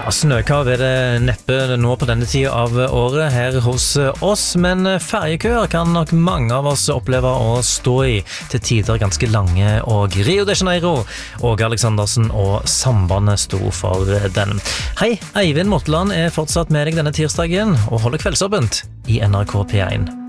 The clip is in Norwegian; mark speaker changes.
Speaker 1: Ja, snøkav det neppe nå på denne tiden av året her hos oss, men ferjekøer kan nok mange av oss oppleve å stå i, til tider ganske lange, og Rio de Janeiro, Åge Aleksandersen og Sambandet sto for den. Hei, Eivind Motland fortsatt med deg denne tirsdagen, og holder kveldsåpent i NRK P1.